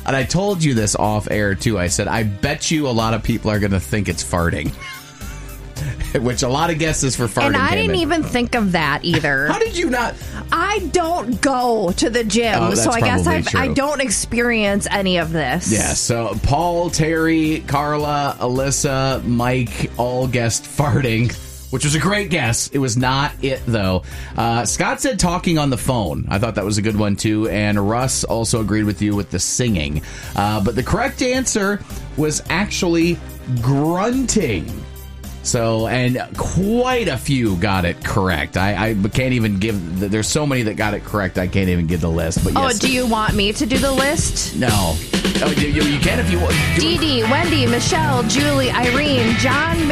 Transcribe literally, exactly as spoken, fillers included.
And I told you this off air, too. I said, I bet you a lot of people are going to think it's farting. Which a lot of guesses for farting. And I came didn't in. even think of that either. How did you not? I don't go to the gym, Oh, so I guess probably I've, true. I don't experience any of this. Yeah, so Paul, Terry, Carla, Alyssa, Mike all guessed farting, which was a great guess. It was not it, though. Uh, Scott said talking on the phone. I thought that was a good one, too. And Russ also agreed with you with the singing. Uh, but the correct answer was actually grunting. So, and quite a few got it correct. I, I can't even give, there's so many that got it correct, I can't even give the list. But yes. Oh, do you want me to do the list? No. Oh, you, you can if you want. Dee Dee, Wendy, Michelle, Julie, Irene, John,